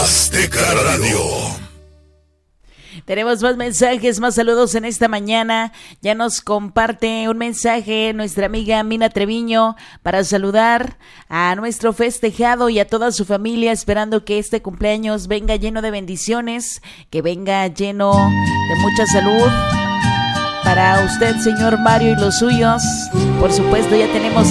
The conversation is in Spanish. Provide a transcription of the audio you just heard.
Azteca Radio. Tenemos más mensajes, más saludos en esta mañana. Ya nos comparte un mensaje nuestra amiga Mina Treviño para saludar a nuestro festejado y a toda su familia, esperando que este cumpleaños venga lleno de bendiciones, que venga lleno de mucha salud. Para usted, señor Mario, y los suyos, por supuesto, ya tenemos